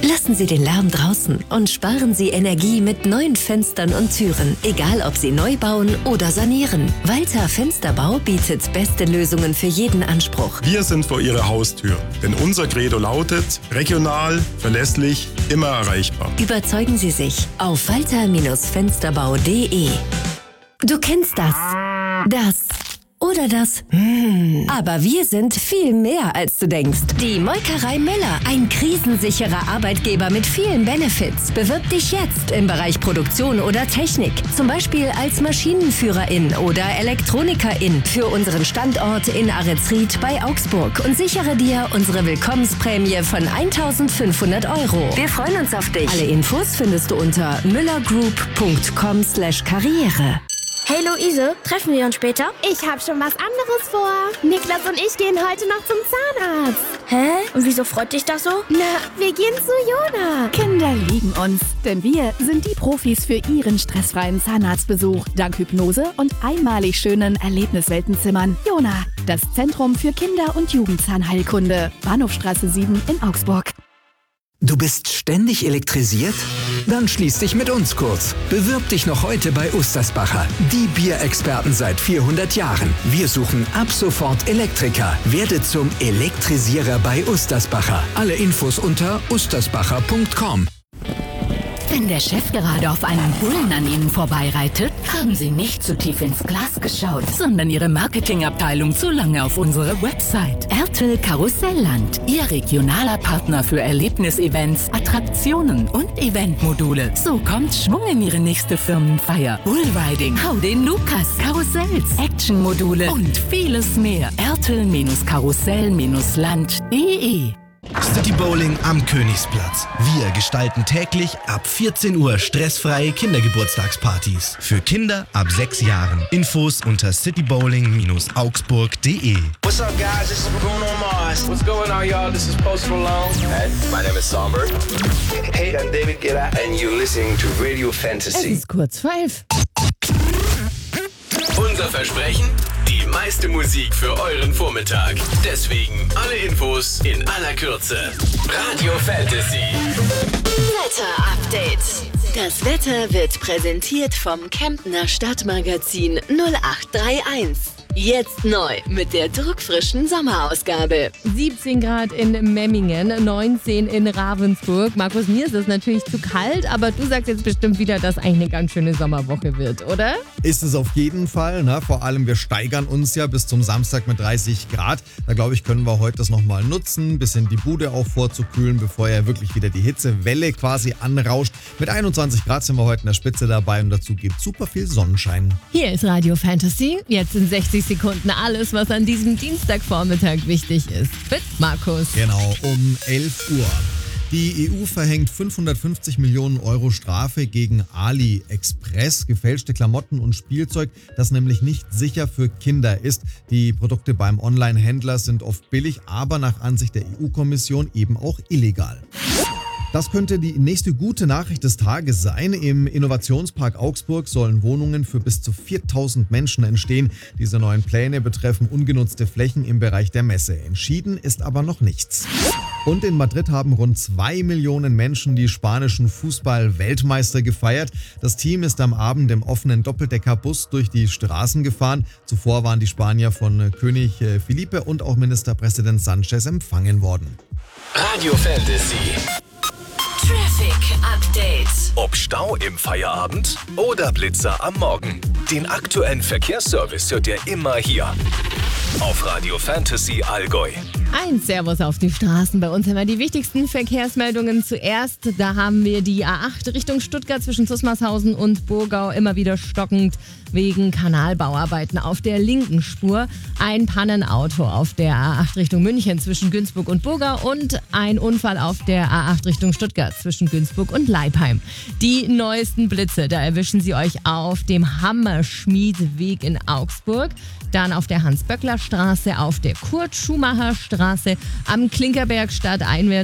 Lassen Sie den Lärm draußen und sparen Sie Energie mit neuen Fenstern und Türen. Egal, ob Sie neu bauen oder sanieren. Walter Fensterbau bietet beste Lösungen für jeden Anspruch. Wir sind vor Ihrer Haustür, denn unser Credo lautet: regional, verlässlich, immer erreichbar. Überzeugen Sie sich auf walter-fensterbau.de. Du kennst das oder das. Aber wir sind viel mehr, als du denkst. Die Molkerei Müller, ein krisensicherer Arbeitgeber mit vielen Benefits. Bewirb dich jetzt im Bereich Produktion oder Technik. Zum Beispiel als Maschinenführerin oder Elektronikerin für unseren Standort in Ahretsried bei Augsburg und sichere dir unsere Willkommensprämie von 1.500 €. Wir freuen uns auf dich. Alle Infos findest du unter müllergroup.com/karriere. Hey Luise, treffen wir uns später? Ich hab schon was anderes vor. Niklas und ich gehen heute noch zum Zahnarzt. Hä? Und wieso freut dich das so? Na, wir gehen zu Jona. Kinder lieben uns, denn wir sind die Profis für ihren stressfreien Zahnarztbesuch. Dank Hypnose und einmalig schönen Erlebnisweltenzimmern. Jona, das Zentrum für Kinder- und Jugendzahnheilkunde. Bahnhofstraße 7 in Augsburg. Du bist ständig elektrisiert? Dann schließ dich mit uns kurz. Bewirb dich noch heute bei Ustersbacher, die Bierexperten seit 400 Jahren. Wir suchen ab sofort Elektriker. Werde zum Elektrisierer bei Ustersbacher. Alle Infos unter ustersbacher.com. Wenn der Chef gerade auf einem Bullen an Ihnen vorbeireitet, haben Sie nicht zu tief ins Glas geschaut, sondern Ihre Marketingabteilung zu lange auf unsere Website. Ertel Karussellland, Ihr regionaler Partner für Erlebnisevents, Attraktionen und Eventmodule. So kommt Schwung in Ihre nächste Firmenfeier. Bullriding, Hau den Lukas, Karussells, Actionmodule und vieles mehr. Ertel-Karussell-Land.de. City Bowling am Königsplatz. Wir gestalten täglich ab 14 Uhr stressfreie Kindergeburtstagspartys. Für Kinder ab 6 Jahren. Infos unter citybowling-augsburg.de. What's up, guys? This is Bruno Mars. What's going on, y'all? This is Post Malone. Hey, my name is Somber. Hey, I'm David Guetta and you're listening to Radio Fantasy. Es ist kurz vor 11. Unser Versprechen? Die meiste Musik für euren Vormittag. Deswegen alle Infos in aller Kürze. Radio Fantasy. Wetter-Update. Das Wetter wird präsentiert vom Kemptner Stadtmagazin 0831. Jetzt neu mit der druckfrischen Sommerausgabe. 17 Grad in Memmingen, 19 in Ravensburg. Markus, mir ist es natürlich zu kalt, aber du sagst jetzt bestimmt wieder, dass eigentlich eine ganz schöne Sommerwoche wird, oder? Ist es auf jeden Fall, ne? Vor allem, wir steigern uns ja bis zum Samstag mit 30 Grad. Da glaube ich, können wir heute das nochmal nutzen, ein bisschen die Bude auch vorzukühlen, bevor ja wirklich wieder die Hitzewelle quasi anrauscht. Mit 21 Grad sind wir heute in der Spitze dabei und dazu gibt es super viel Sonnenschein. Hier ist Radio Fantasy. Jetzt in 60 Sekunden alles, was an diesem Dienstagvormittag wichtig ist. Mit Markus. Genau, um 11 Uhr. Die EU verhängt 550 Millionen € Strafe gegen AliExpress. Gefälschte Klamotten und Spielzeug, das nämlich nicht sicher für Kinder ist. Die Produkte beim Online-Händler sind oft billig, aber nach Ansicht der EU-Kommission eben auch illegal. Das könnte die nächste gute Nachricht des Tages sein. Im Innovationspark Augsburg sollen Wohnungen für bis zu 4.000 Menschen entstehen. Diese neuen Pläne betreffen ungenutzte Flächen im Bereich der Messe. Entschieden ist aber noch nichts. Und in Madrid haben rund 2 Millionen Menschen die spanischen Fußball-Weltmeister gefeiert. Das Team ist am Abend im offenen Doppeldeckerbus durch die Straßen gefahren. Zuvor waren die Spanier von König Felipe und auch Ministerpräsident Sanchez empfangen worden. Radio Fantasy. Traffic Update. Ob Stau im Feierabend oder Blitzer am Morgen. Den aktuellen Verkehrsservice hört ihr immer hier. Auf Radio Fantasy Allgäu. Ein Servus auf die Straßen. Bei uns haben wir die wichtigsten Verkehrsmeldungen zuerst. Da haben wir die A8 Richtung Stuttgart zwischen Zusmarshausen und Burgau immer wieder stockend wegen Kanalbauarbeiten auf der linken Spur. Ein Pannenauto auf der A8 Richtung München zwischen Günzburg und Burgau und ein Unfall auf der A8 Richtung Stuttgart zwischen Günzburg und Leipheim. Die neuesten Blitze, da erwischen Sie euch auf dem Hammerschmiedweg in Augsburg. Dann auf der Hans-Böckler-Straße, auf der Kurt-Schumacher-Straße, am Klinkerberg stadteinwärts